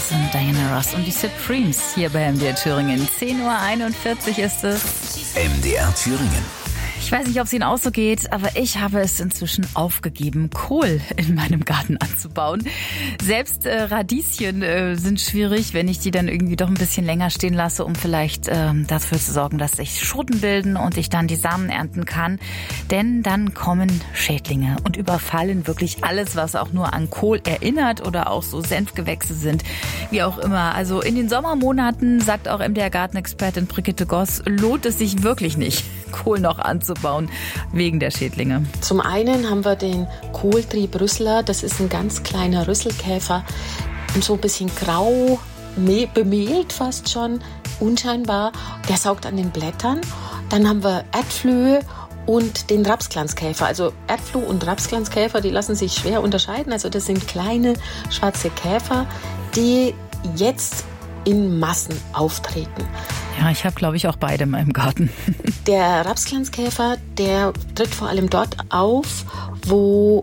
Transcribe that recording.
sind Diana Ross und die Supremes hier bei MDR Thüringen. 10:41 Uhr ist es. MDR Thüringen. Ich weiß nicht, ob es Ihnen auch so geht, aber ich habe es inzwischen aufgegeben, Kohl in meinem Garten anzubauen. Selbst Radieschen sind schwierig, wenn ich die dann irgendwie doch ein bisschen länger stehen lasse, um vielleicht dafür zu sorgen, dass sich Schoten bilden und ich dann die Samen ernten kann. Denn dann kommen Schädlinge und überfallen wirklich alles, was auch nur an Kohl erinnert oder auch so Senfgewächse sind, wie auch immer. Also in den Sommermonaten, sagt auch MDR-Gartenexpertin Brigitte Goss, lohnt es sich wirklich nicht, Kohl noch anzubauen, wegen der Schädlinge. Zum einen haben wir den Kohltrieb-Rüssler, das ist ein ganz kleiner Rüsselkäfer, so ein bisschen grau, bemehlt fast schon, unscheinbar. Der saugt an den Blättern. Dann haben wir Erdflöhe und den Rapsglanzkäfer. Also Erdfloh und Rapsglanzkäfer, die lassen sich schwer unterscheiden. Also das sind kleine schwarze Käfer, die jetzt in Massen auftreten. Ja, ich habe, glaube ich, auch beide in meinem Garten. Der Rapsglanzkäfer, der tritt vor allem dort auf, wo